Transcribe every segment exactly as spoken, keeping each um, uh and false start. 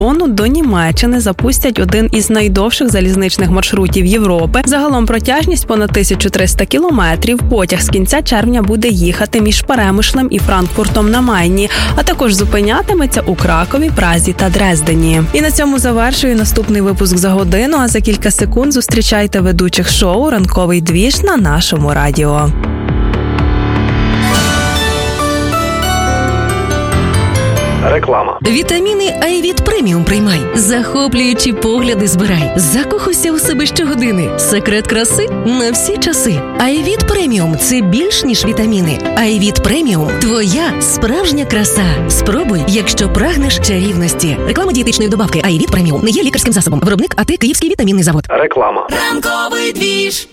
до Німеччини запустять один із найдовших залізничних маршрутів Європи. Загалом протяжність понад тисяча триста кілометрів. Потяг з кінця червня буде їхати між Перемишлем і Франкфуртом на Майні, а також зупинятиметься у Кракові, Празі та Дрездені. І на цьому завершую наступний випуск «За годину», а за кілька секунд зустрічайте ведучих шоу «Ранковий двіж» на нашому радіо. Реклама. Вітаміни Айвіт Преміум приймай. Захоплюючі погляди збирай. Закохуйся у себе щогодини. Секрет краси на всі часи. Айвіт Преміум – це більш ніж вітаміни. Айвіт Преміум – твоя справжня краса. Спробуй, якщо прагнеш чарівності. Реклама дієтичної добавки Айвіт Преміум не є лікарським засобом. Виробник АТ Київський вітамінний завод. Реклама. Ранковий двіж.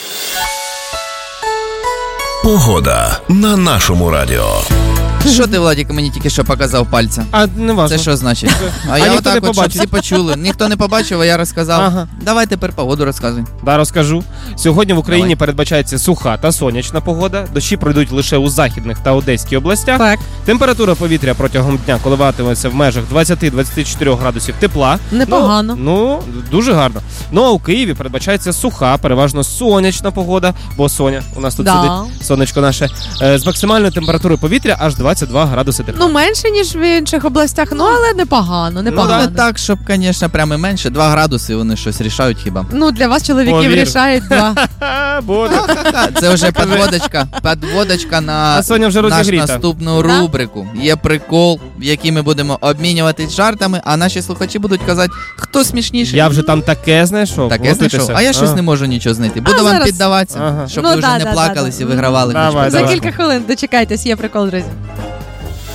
Погода на нашому радіо. Що ти, Владик, мені тільки що показав пальця? А, не важно. Це що значить? А, А я ніхто отак не от, щоб побачив. всі почули. Ніхто не побачив, а я розказав. Ага. Давай тепер погоду розказуй. Да, розкажу. Сьогодні в Україні Давай. передбачається суха та сонячна погода. Дощі пройдуть лише у західних та Одеській областях. Так. Температура повітря протягом дня коливатиметься в межах двадцять-двадцять чотири градусів тепла. Непогано. Ну, ну, дуже гарно. Ну, а у Києві передбачається суха, переважно сонячна погода, бо Соня у нас тут Да. сидить, сонечко наше, е, з максимальною температурою повітря аж двадцять два градуси тепла. Ну, менше, ніж в інших областях, ну, але непогано, непогано. Ну, не так, щоб, звісно, прямо і менше. Два градуси вони щось рішають хіба. Ну, для вас, чоловіків, Повір. рішають два. Ха, буде. Це вже підводочка, підводочка на А Соня вже нашу розігріта. наступну Да? рубрику. Є прикол, в який ми будемо обмінюватись жартами, а наші слухачі будуть казати, хто смішніший. Я вже там таке знайшов. Таке знайшов, а я щось не можу нічого знайти. Буду А вам зараз- піддаватися, Ага. щоб Ну, ви вже да, не да, плакались да, і да. вигравали. Давай, хоч За давай. кілька хвилин дочекайтесь, є прикол, друзі.